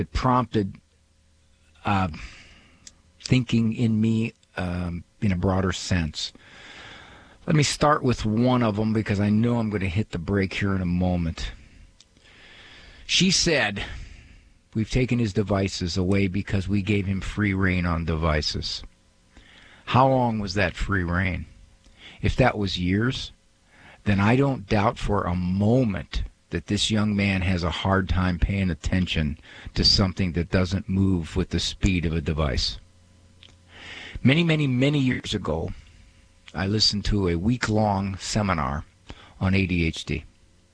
it prompted thinking in me in a broader sense. Let me start with one of them because I know I'm going to hit the break here in a moment. She said, we've taken his devices away because we gave him free rein on devices. How long was that free rein? If that was years, then I don't doubt for a moment that this young man has a hard time paying attention to something that doesn't move with the speed of a device. Many, many, many years ago, I listened to a week-long seminar on ADHD.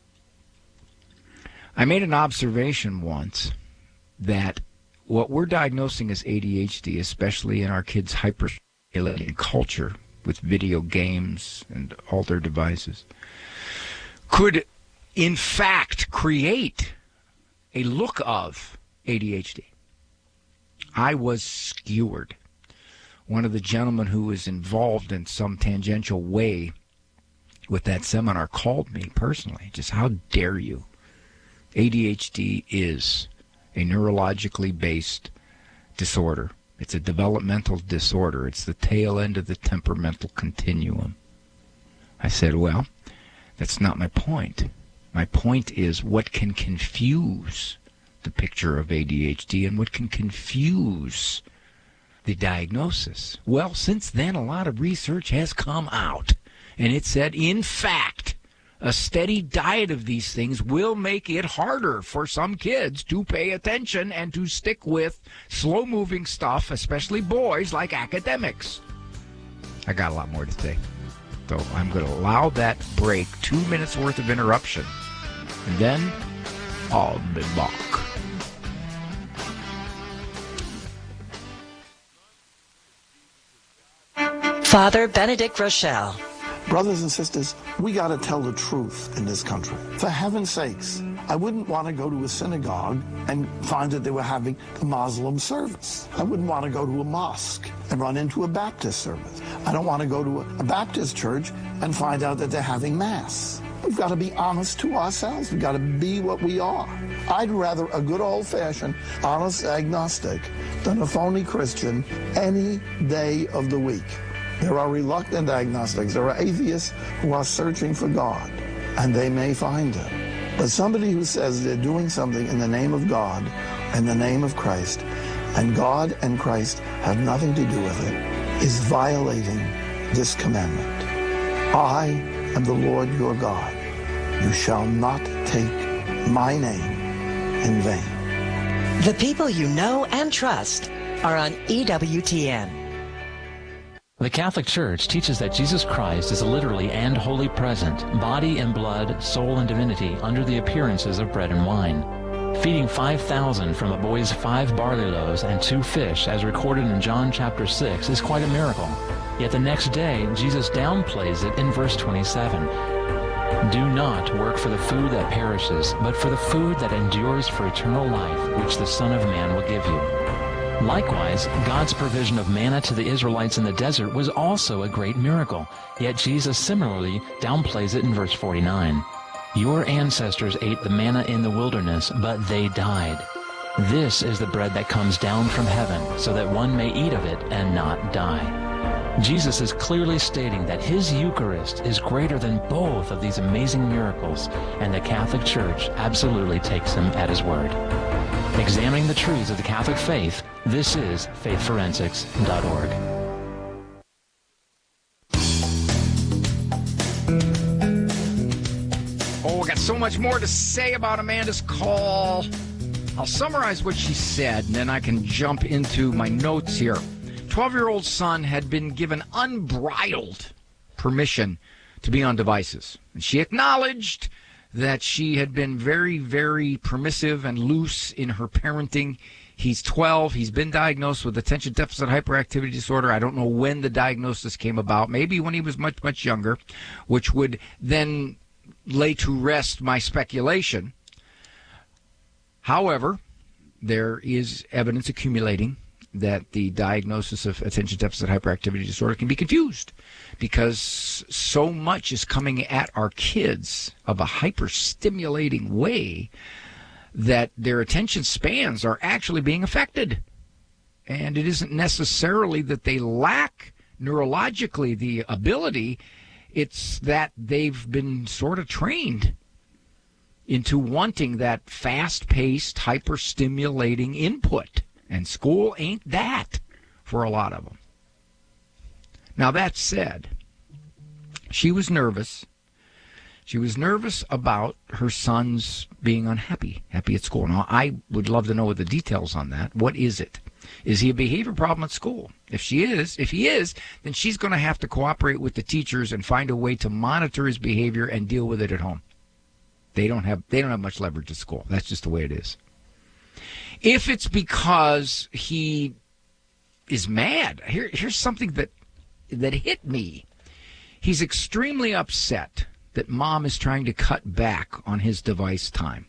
I made an observation once that what we're diagnosing as ADHD, especially in our kids' hyper-stimulating culture with video games and all their devices, could in fact create a look of ADHD. I was skewered. One of the gentlemen who was involved in some tangential way with that seminar called me personally. Just, how dare you? ADHD is a neurologically based disorder. It's a developmental disorder. It's the tail end of the temperamental continuum. I said, well, that's not my point. My point is what can confuse the picture of ADHD and what can confuse the diagnosis. Well, since then, a lot of research has come out, and it said, in fact, a steady diet of these things will make it harder for some kids to pay attention and to stick with slow-moving stuff, especially boys, like academics. I got a lot more to say, so I'm going to allow that break, 2 minutes worth of interruption, and then I'll be back. Father Benedict Rochelle. Brothers and sisters, we got to tell the truth in this country. For heaven's sakes, I wouldn't want to go to a synagogue and find that they were having a Muslim service. I wouldn't want to go to a mosque and run into a Baptist service. I don't want to go to a Baptist church and find out that they're having Mass. We've got to be honest to ourselves. We've got to be what we are. I'd rather a good old-fashioned, honest agnostic than a phony Christian any day of the week. There are reluctant agnostics. There are atheists who are searching for God, and they may find him. But somebody who says they're doing something in the name of God, in the name of Christ, and God and Christ have nothing to do with it, is violating this commandment. I am the Lord your God. You shall not take my name in vain. The people you know and trust are on EWTN. The Catholic Church teaches that Jesus Christ is literally and wholly present, body and blood, soul and divinity, under the appearances of bread and wine. Feeding 5,000 from a boy's 5 barley loaves and 2 fish, as recorded in John chapter 6, is quite a miracle. Yet the next day, Jesus downplays it in verse 27. Do not work for the food that perishes, but for the food that endures for eternal life, which the Son of Man will give you. Likewise, God's provision of manna to the Israelites in the desert was also a great miracle, yet Jesus similarly downplays it in verse 49. Your ancestors ate the manna in the wilderness, but they died. This is the bread that comes down from heaven, so that one may eat of it and not die. Jesus is clearly stating that his Eucharist is greater than both of these amazing miracles, and the Catholic Church absolutely takes him at his word. Examining the truths of the Catholic faith, this is faithforensics.org. Oh, I got so much more to say about Amanda's call. I'll summarize what she said, and then I can jump into my notes here. 12-year-old son had been given unbridled permission to be on devices. And she acknowledged that she had been very, very permissive and loose in her parenting. He's 12. He's been diagnosed with attention deficit hyperactivity disorder. I don't know when the diagnosis came about. Maybe when he was much, much younger, which would then lay to rest my speculation. However, there is evidence accumulating that the diagnosis of attention deficit hyperactivity disorder can be confused because so much is coming at our kids of a hyper-stimulating way that their attention spans are actually being affected. And it isn't necessarily that they lack neurologically the ability, it's that they've been sort of trained into wanting that fast-paced, hyper-stimulating input. And school ain't that for a lot of them. Now, that said, she was nervous. She was nervous about her son's being unhappy, happy at school. Now, I would love to know the details on that. What is it? Is he a behavior problem at school? If he is, then she's going to have to cooperate with the teachers and find a way to monitor his behavior and deal with it at home. They don't have much leverage at school. That's just the way it is. If it's because he is mad, here's something that hit me. He's extremely upset that mom is trying to cut back on his device time.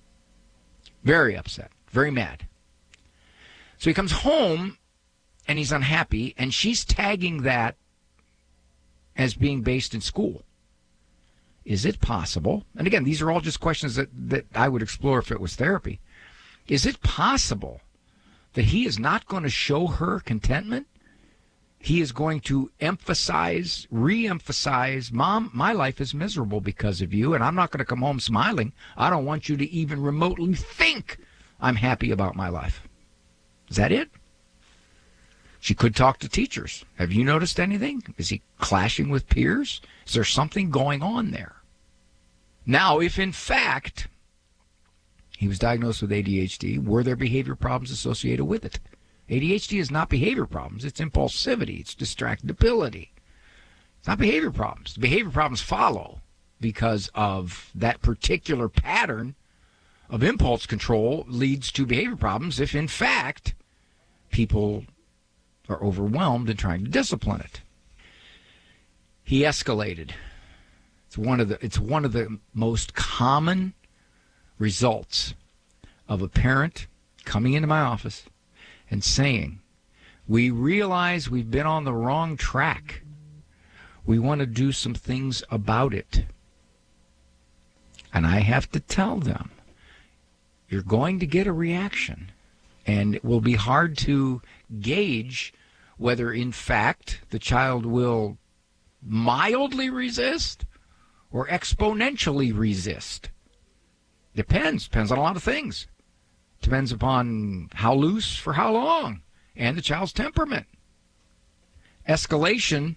Very upset, very mad. So he comes home and he's unhappy, and she's tagging that as being based in school. Is it possible? And again, these are all just questions that I would explore if it was therapy. Is it possible that he is not going to show her contentment? He is going to re-emphasize, Mom, my life is miserable because of you, and I'm not going to come home smiling. I don't want you to even remotely think I'm happy about my life. Is that it? She could talk to teachers. Have you noticed anything? Is he clashing with peers? Is there something going on there? Now, if in fact he was diagnosed with ADHD, were there behavior problems associated with it? ADHD is not behavior problems. It's impulsivity. It's distractibility. It's not behavior problems. The behavior problems follow because of that particular pattern of impulse control leads to behavior problems if, in fact, people are overwhelmed and trying to discipline it. He escalated. It's one of the most common results of a parent coming into my office and saying, we realize we've been on the wrong track. We want to do some things about it. And I have to tell them, you're going to get a reaction. And it will be hard to gauge whether, in fact, the child will mildly resist or exponentially resist. Depends on a lot of things. Depends upon how loose for how long and the child's temperament. Escalation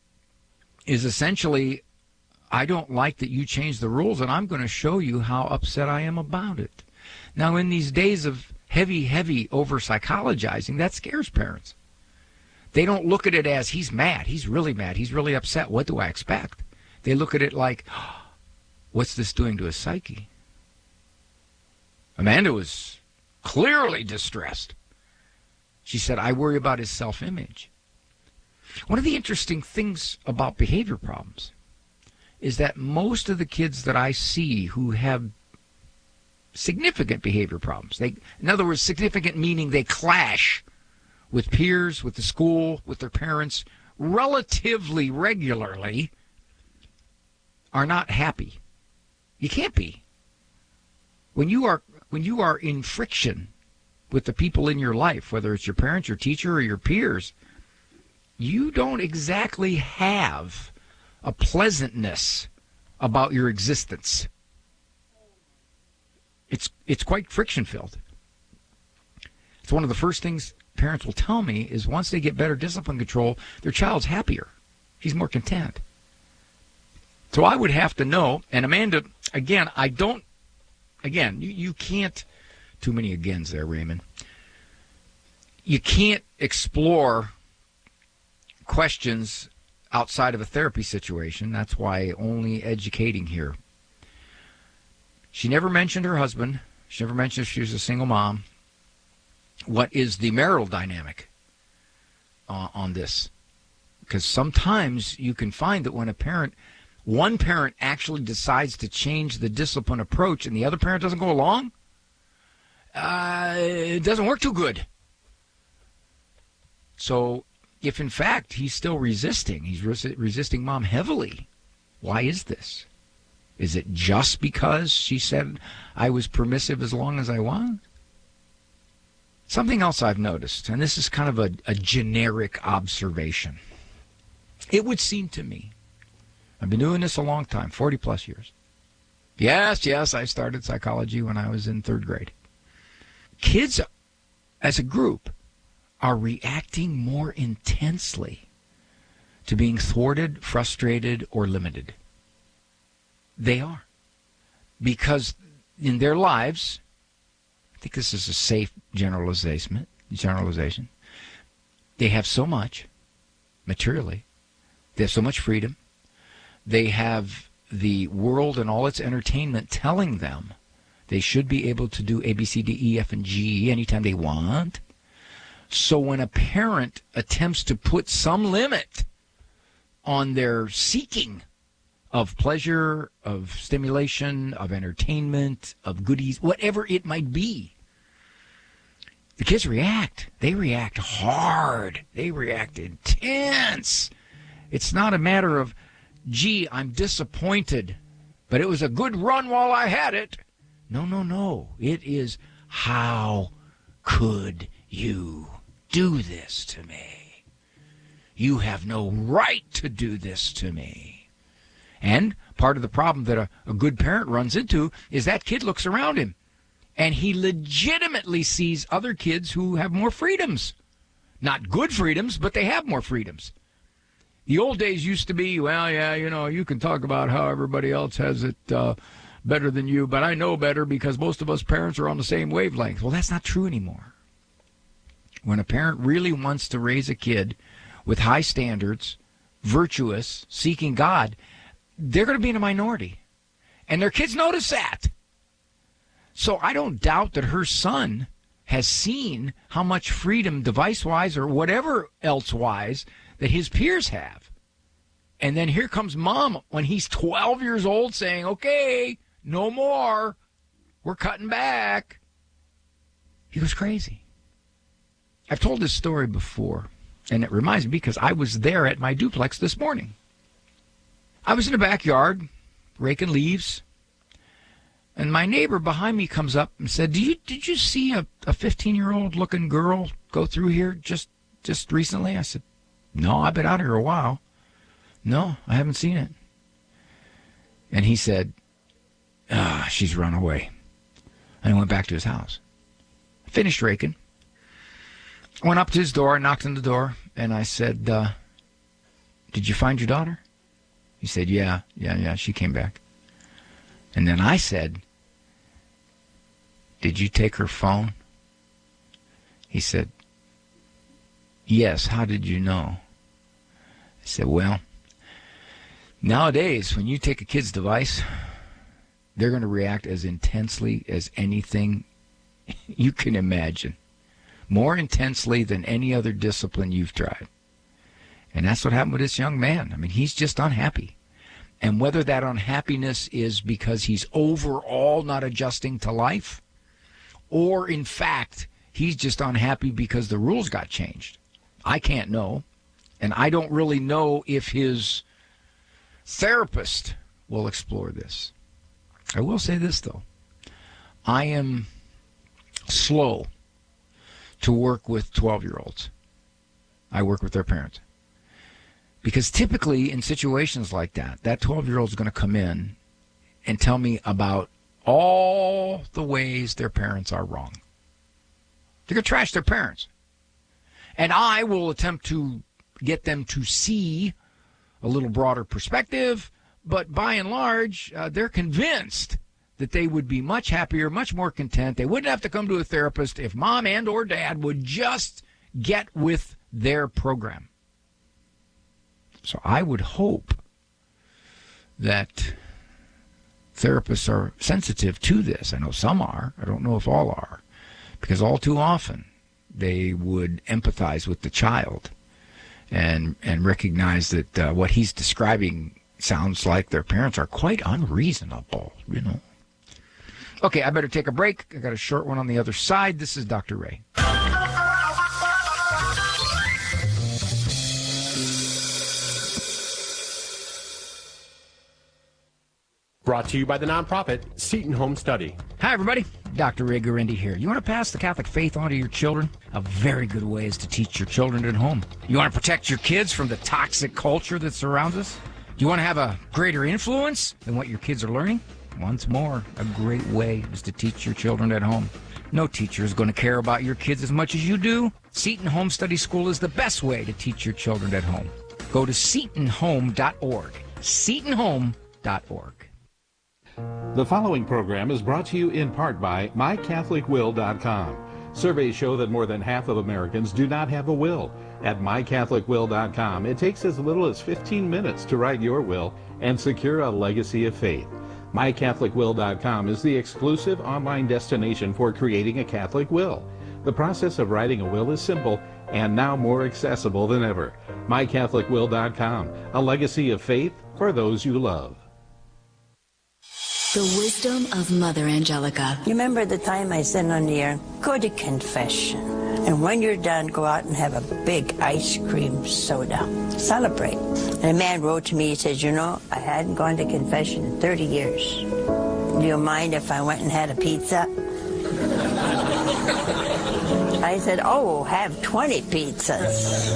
is essentially, I don't like that you changed the rules, and I'm going to show you how upset I am about it. Now, in these days of heavy over-psychologizing, that scares parents. They don't look at it as, he's mad, he's really upset, what do I expect? They look at it like, what's this doing to his psyche? Amanda was clearly distressed. She said, I worry about his self-image. One of the interesting things about behavior problems is that most of the kids that I see who have significant behavior problems, in other words, significant meaning they clash with peers, with the school, with their parents, relatively regularly, are not happy. You can't be. When you are in friction with the people in your life, whether it's your parents, your teacher, or your peers, you don't exactly have a pleasantness about your existence. It's quite friction-filled. It's one of the first things parents will tell me is once they get better discipline control, their child's happier. He's more content. So I would have to know, and Amanda, again, you can't, too many agains there, Raymond. You can't explore questions outside of a therapy situation. That's why only educating here. She never mentioned her husband. She never mentioned if she was a single mom. What is the marital dynamic on this? Because sometimes you can find that when one parent actually decides to change the discipline approach and the other parent doesn't go along, it doesn't work too good. So if, in fact, he's still resisting, he's resisting mom heavily, why is this? Is it just because she said I was permissive as long as I was? Something else I've noticed, and this is kind of a generic observation. It would seem to me, I've been doing this a long time, 40 plus years. Yes, I started psychology when I was in 3rd grade. Kids, as a group, are reacting more intensely to being thwarted, frustrated, or limited. They are. Because in their lives, I think this is a safe generalization. They have so much materially. They have so much freedom. They have the world and all its entertainment telling them they should be able to do A, B, C, D, E, F, and G anytime they want. So when a parent attempts to put some limit on their seeking of pleasure, of stimulation, of entertainment, of goodies, whatever it might be, the kids react. They react hard. They react intense. It's not a matter of, gee, I'm disappointed, but it was a good run while I had it. No. It is, how could you do this to me? You have no right to do this to me. And part of the problem that a good parent runs into is that kid looks around him and he legitimately sees other kids who have more freedoms. Not good freedoms, but they have more freedoms. The old days used to be, well, yeah, you can talk about how everybody else has it better than you, but I know better because most of us parents are on the same wavelength. Well, that's not true anymore. When a parent really wants to raise a kid with high standards, virtuous, seeking God, they're going to be in a minority. And their kids notice that. So I don't doubt that her son has seen how much freedom, device-wise or whatever else-wise, that his peers have. And then here comes mom when he's 12 years old saying, okay, no more. We're cutting back. He goes crazy. I've told this story before, and it reminds me because I was there at my duplex this morning. I was in the backyard raking leaves, and my neighbor behind me comes up and said, did you see a 15-year-old looking girl go through here just recently? I said, no, I've been out here a while. No, I haven't seen it. And he said, she's run away. And I went back to his house. I finished raking. I went up to his door, knocked on the door, and I said, did you find your daughter? He said, yeah, she came back. And then I said, did you take her phone? He said, yes, how did you know? I said, well, nowadays, when you take a kid's device, they're going to react as intensely as anything you can imagine. More intensely than any other discipline you've tried. And that's what happened with this young man. I mean, he's just unhappy. And whether that unhappiness is because he's overall not adjusting to life, or in fact, he's just unhappy because the rules got changed, I can't know. And I don't really know if his therapist will explore this. I will say this, though. I am slow to work with 12-year-olds. I work with their parents. Because typically in situations like that 12-year-old is going to come in and tell me about all the ways their parents are wrong. They're going to trash their parents. And I will attempt to get them to see a little broader perspective, but by and large, they're convinced that they would be much happier, much more content. They wouldn't have to come to a therapist if mom and or dad would just get with their program. So I would hope that therapists are sensitive to this. I know some are. I don't know if all are. Because all too often they would empathize with the child and recognize that what he's describing sounds like their parents are quite unreasonable, Okay, I better take a break. I got a short one on the other side. This is Dr. Ray. Brought to you by the nonprofit Seton Home Study. Hi, everybody. Dr. Ray Guarendi here. You want to pass the Catholic faith on to your children? A very good way is to teach your children at home. You want to protect your kids from the toxic culture that surrounds us? Do you want to have a greater influence than what your kids are learning? Once more, a great way is to teach your children at home. No teacher is going to care about your kids as much as you do. Seton Home Study School is the best way to teach your children at home. Go to setonhome.org. setonhome.org. The following program is brought to you in part by MyCatholicWill.com. Surveys show that more than half of Americans do not have a will. At MyCatholicWill.com, it takes as little as 15 minutes to write your will and secure a legacy of faith. MyCatholicWill.com is the exclusive online destination for creating a Catholic will. The process of writing a will is simple and now more accessible than ever. MyCatholicWill.com, a legacy of faith for those you love. The wisdom of Mother Angelica. You remember the time I said on the air, go to confession. And when you're done, go out and have a big ice cream soda. Celebrate. And a man wrote to me, he says, you know, I hadn't gone to confession in 30 years. Do you mind if I went and had a pizza? I said, oh, have 20 pizzas.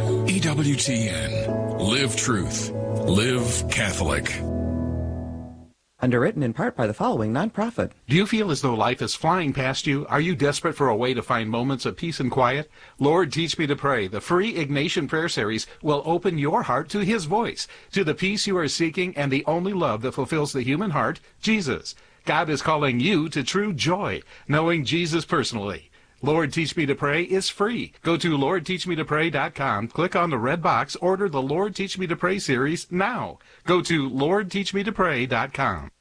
EWTN. Live truth. Live Catholic. Underwritten in part by the following nonprofit. Do you feel as though life is flying past you? Are you desperate for a way to find moments of peace and quiet? Lord, Teach Me to Pray, the free Ignatian Prayer Series, will open your heart to His voice, to the peace you are seeking and the only love that fulfills the human heart, Jesus. God is calling you to true joy, knowing Jesus personally. Lord, Teach Me to Pray is free. Go to LordTeachMeToPray.com, click on the red box, order the Lord, Teach Me to Pray series now. Go to LordTeachMeToPray.com.